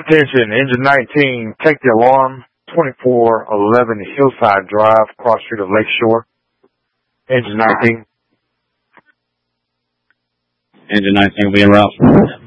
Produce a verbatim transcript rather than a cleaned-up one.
Attention, engine nineteen, take the alarm, twenty-four eleven Hillside Drive, cross street of Lakeshore. Engine nineteen. Engine nineteen will be en route.